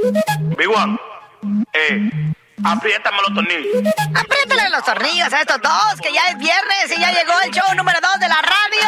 Big One, apriétame los tornillos. Apriétale los tornillos a estos dos, que ya es viernes y ya llegó el show número 2 de la radio.